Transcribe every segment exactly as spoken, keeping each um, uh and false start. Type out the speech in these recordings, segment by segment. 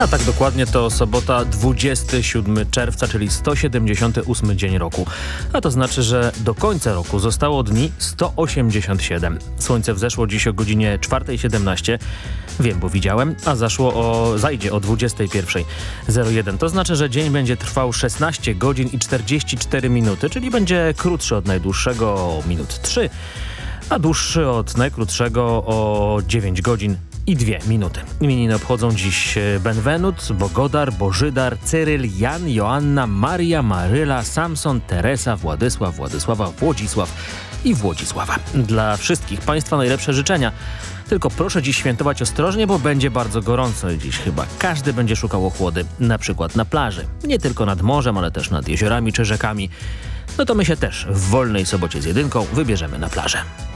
A tak dokładnie to sobota dwudziestego siódmego czerwca, czyli sto siedemdziesiąty ósmy dzień roku. A to znaczy, że do końca roku zostało dni sto osiemdziesiąt siedem. Słońce wzeszło dziś o godzinie czwartej siedemnaście. Wiem, bo widziałem, a zaszło o, zajdzie o dwudziestej pierwszej zero jeden. To znaczy, że dzień będzie trwał szesnaście godzin i czterdzieści cztery minuty, czyli będzie krótszy od najdłuższego o minut trzy, a dłuższy od najkrótszego o dziewięć godzin i dwie minuty. Imieniny obchodzą dziś Benwenut, Bogodar, Bożydar, Cyryl, Jan, Joanna, Maria, Maryla, Samson, Teresa, Władysław, Władysława, Włodzisław i Włodzisława. Dla wszystkich Państwa najlepsze życzenia. Tylko proszę dziś świętować ostrożnie, bo będzie bardzo gorąco. Dziś chyba każdy będzie szukał ochłody, na przykład na plaży. Nie tylko nad morzem, ale też nad jeziorami czy rzekami. No to my się też w wolnej sobocie z jedynką wybierzemy na plażę.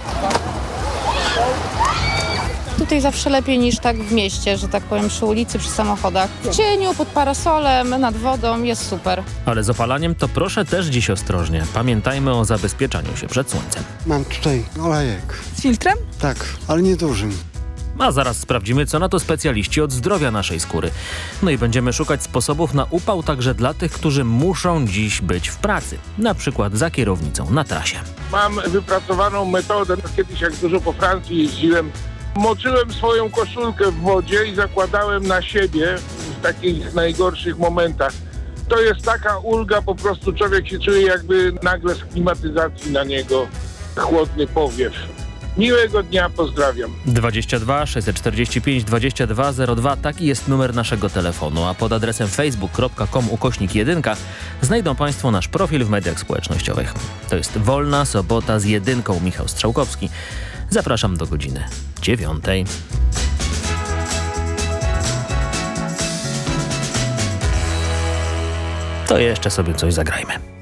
Tutaj zawsze lepiej niż tak w mieście, że tak powiem, przy ulicy, przy samochodach. W cieniu, pod parasolem, nad wodą jest super. Ale z opalaniem to proszę też dziś ostrożnie. Pamiętajmy o zabezpieczaniu się przed słońcem. Mam tutaj olejek. Z filtrem? Tak, ale niedużym. A zaraz sprawdzimy, co na to specjaliści od zdrowia naszej skóry. No i będziemy szukać sposobów na upał także dla tych, którzy muszą dziś być w pracy. Na przykład za kierownicą na trasie. Mam wypracowaną metodę. Kiedyś jak dużo po Francji jeździłem, moczyłem swoją koszulkę w wodzie i zakładałem na siebie w takich najgorszych momentach. To jest taka ulga, po prostu człowiek się czuje, jakby nagle z klimatyzacji na niego chłodny powiew. Miłego dnia, pozdrawiam. dwadzieścia dwa sześćset czterdzieści pięć dwadzieścia dwa zero dwa, taki jest numer naszego telefonu, a pod adresem facebook kropka com ukośnik jedynka znajdą Państwo nasz profil w mediach społecznościowych. To jest Wolna Sobota z Jedynką, Michał Strzałkowski. Zapraszam do godziny dziewiątej. To jeszcze sobie coś zagrajmy.